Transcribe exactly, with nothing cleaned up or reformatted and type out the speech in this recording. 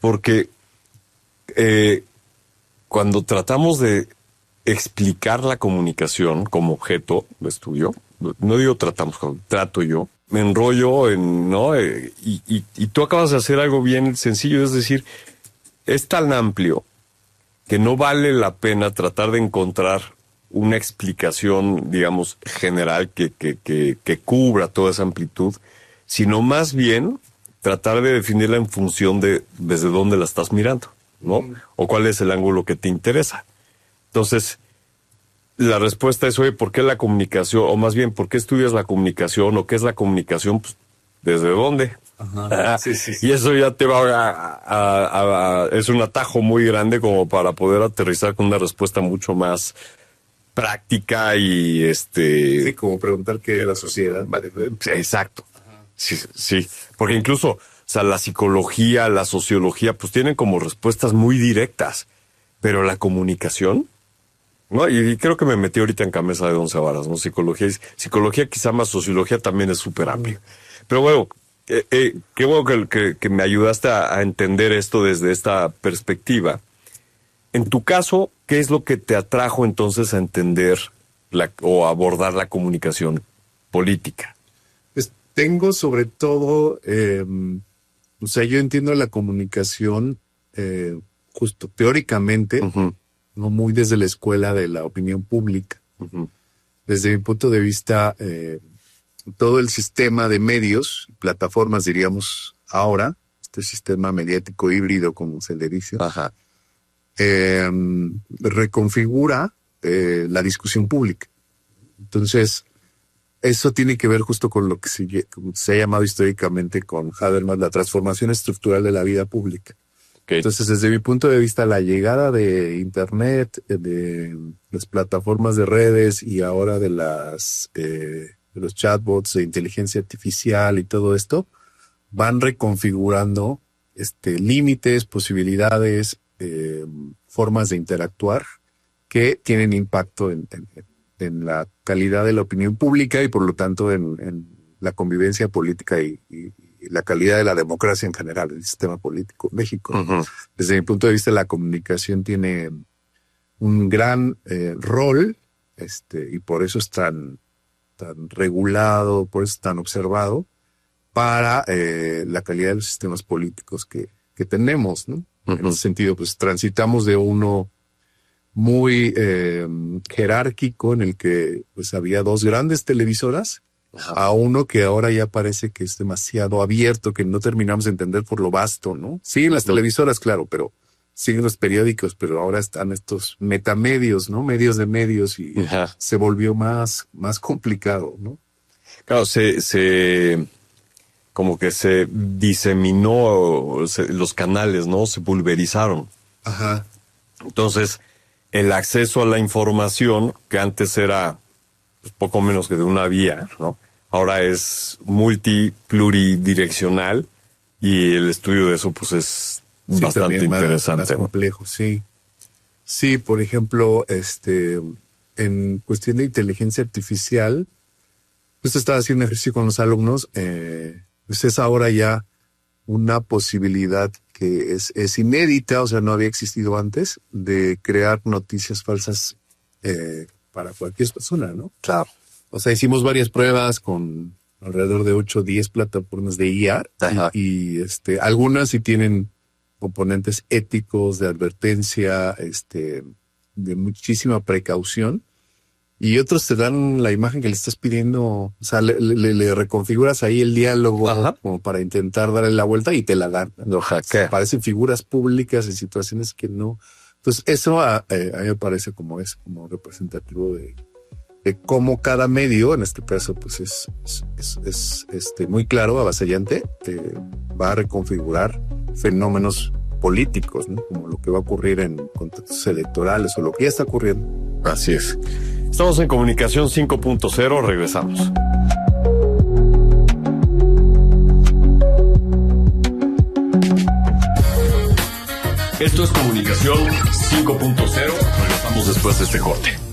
porque eh, cuando tratamos de explicar la comunicación como objeto de estudio, no digo tratamos, trato yo, me enrollo en, ¿no? Eh, y, y, y tú acabas de hacer algo bien sencillo, es decir, es tan amplio que no vale la pena tratar de encontrar una explicación, digamos, general que, que, que, que cubra toda esa amplitud, sino más bien tratar de definirla en función de desde dónde la estás mirando, ¿no? Mm. O cuál es el ángulo que te interesa. Entonces, la respuesta es, oye, ¿por qué la comunicación? O más bien, ¿por qué estudias la comunicación? ¿O qué es la comunicación? Pues, ¿desde dónde? Ajá, sí, sí, sí. Y eso ya te va a, a, a, a... Es un atajo muy grande como para poder aterrizar con una respuesta mucho más práctica y este... Sí, como preguntar qué es la sociedad. Exacto. Ajá. Sí, sí. Porque incluso, o sea, la psicología, la sociología, pues tienen como respuestas muy directas. Pero la comunicación... No, y, y creo que me metí ahorita en camisa de once varas, ¿no? Psicología, psicología quizá más sociología también es súper amplio. Pero bueno, eh, eh, qué bueno que, que, que me ayudaste a, a entender esto desde esta perspectiva. En tu caso, ¿qué es lo que te atrajo entonces a entender la, o abordar la comunicación política? Pues tengo sobre todo, eh, o sea, yo entiendo la comunicación eh, justo teóricamente, uh-huh. no muy desde la escuela de la opinión pública. Uh-huh. Desde mi punto de vista, eh, todo el sistema de medios, plataformas diríamos ahora, este sistema mediático híbrido como se le dice, Ajá. eh, reconfigura eh, la discusión pública. Entonces, eso tiene que ver justo con lo que se, se ha llamado históricamente con Habermas la transformación estructural de la vida pública. Okay. Entonces, desde mi punto de vista, la llegada de Internet, de las plataformas de redes y ahora de las eh, de los chatbots de inteligencia artificial y todo esto, van reconfigurando este, límites, posibilidades, eh, formas de interactuar que tienen impacto en, en, en la calidad de la opinión pública y por lo tanto en, en la convivencia política y, y y la calidad de la democracia en general, el sistema político en México. Uh-huh. Desde mi punto de vista, la comunicación tiene un gran eh, rol, este, y por eso es tan, tan regulado, por eso es tan observado, para eh, la calidad de los sistemas políticos que, que tenemos, ¿no? Uh-huh. En ese sentido, pues transitamos de uno muy eh, jerárquico, en el que pues había dos grandes televisoras, a uno que ahora ya parece que es demasiado abierto, que no terminamos de entender por lo vasto, ¿no? Siguen las televisoras, claro, pero siguen los periódicos, pero ahora están estos metamedios, ¿no? Medios de medios y Ajá. se volvió más, más complicado, ¿no? Claro, se, se, como que se diseminó se, los canales, ¿no? Se pulverizaron. Ajá. Entonces, el acceso a la información, que antes era pues, poco menos que de una vía, ¿no? Ahora es multi, pluridireccional y el estudio de eso pues es sí, bastante interesante. Más, más complejo, sí. Sí, por ejemplo, este, en cuestión de inteligencia artificial, pues estaba haciendo ejercicio con los alumnos, eh, pues es ahora ya una posibilidad que es, es inédita, o sea, no había existido antes, de crear noticias falsas eh, para cualquier persona, ¿no? Claro. O sea, hicimos varias pruebas con alrededor de ocho o diez plataformas de I A y, y este, algunas sí tienen componentes éticos, de advertencia, este, de muchísima precaución y otros te dan la imagen que le estás pidiendo, o sea, le, le, le reconfiguras ahí el diálogo Ajá. como para intentar darle la vuelta y te la dan. Lo hackea. Parecen figuras públicas en situaciones que no. Entonces, eso a, eh, a mí me parece como es como representativo de de cómo cada medio, en este caso, pues es, es, es, es este, muy claro, avasallante, eh, va a reconfigurar fenómenos políticos, ¿no? Como lo que va a ocurrir en contextos electorales o lo que ya está ocurriendo. Así es. Estamos en Comunicación cinco punto cero, regresamos. Esto es Comunicación cinco punto cero, regresamos después de este corte.